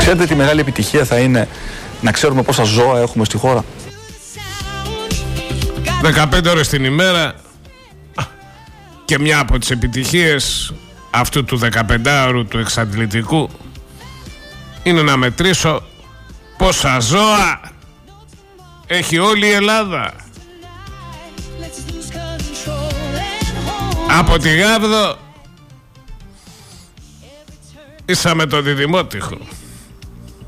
Ξέρετε τι μεγάλη επιτυχία θα είναι να ξέρουμε πόσα ζώα έχουμε στη χώρα? 15 ώρες την ημέρα. Και μια από τις επιτυχίες αυτού του 15ωρου του εξαντλητικού είναι να μετρήσω πόσα ζώα έχει όλη η Ελλάδα. Από τη Γάβδο ίσα με το Διδημότυχο.